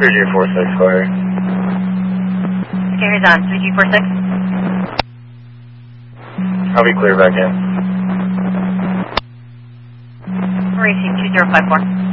3246, go ahead. Carries on, 3246. I'll be clear back in. Racing 2054.